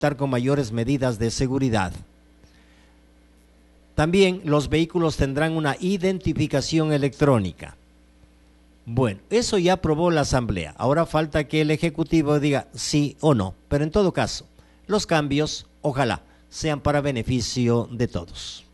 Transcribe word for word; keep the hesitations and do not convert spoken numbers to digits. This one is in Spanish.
con mayores medidas de seguridad. También los vehículos tendrán una identificación electrónica. Bueno, eso ya aprobó la Asamblea. Ahora falta que el Ejecutivo diga sí o no. Pero en todo caso, los cambios, ojalá, sean para beneficio de todos.